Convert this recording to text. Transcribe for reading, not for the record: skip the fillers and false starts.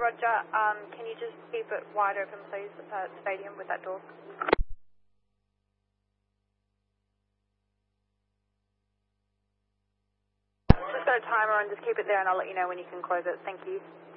Roger. Can you just keep it wide open, please, stadium with that door? Just got a timer on, just keep it there and I'll let you know when you can close it. Thank you.